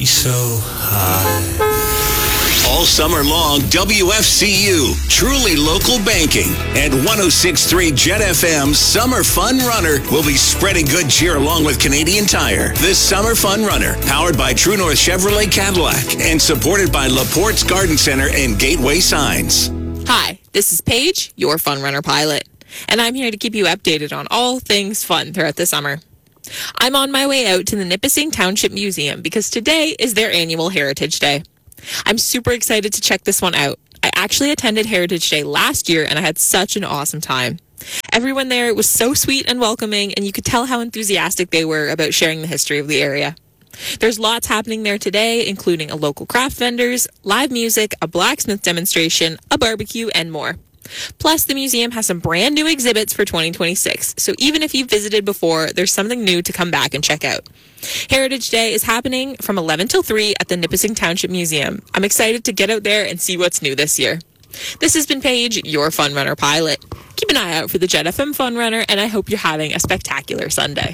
So high. All summer long, WFCU, truly local banking, and 106.3 Jet FM's Summer Fun Runner will be spreading good cheer along with Canadian Tire. This Summer Fun Runner, powered by True North Chevrolet Cadillac and supported by LaPorte's Garden Center and Gateway Signs. Hi, this is Paige, your Fun Runner pilot, and I'm here to keep you updated on all things fun throughout the summer. I'm on my way out to the Nipissing Township Museum because today is their annual Heritage Day. I'm super excited to check this one out. I actually attended Heritage Day last year and I had such an awesome time. Everyone there was so sweet and welcoming, and you could tell how enthusiastic they were about sharing the history of the area. There's lots happening there today, including a local craft vendors, live music, a blacksmith demonstration, a barbecue, and more. Plus, the museum has some brand new exhibits for 2026, so even if you've visited before, there's something new to come back and check out. Heritage Day is happening from 11 till 3 at the Nipissing Township Museum. I'm excited to get out there and see what's new this year. This has been Paige, your Fun Runner pilot. Keep an eye out for the Jet FM Fun Runner, and I hope you're having a spectacular Sunday.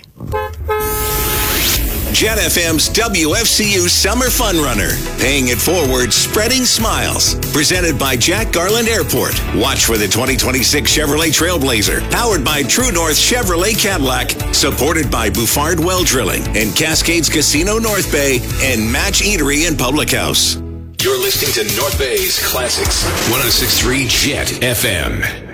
Jet FM's WFCU Summer Fun Runner, paying it forward, spreading smiles. Presented by Jack Garland Airport. Watch for the 2026 Chevrolet Trailblazer, powered by True North Chevrolet Cadillac, supported by Bouffard Well Drilling and Cascades Casino North Bay and Match Eatery and Public House. You're listening to North Bay's Classics. 106.3 Jet FM.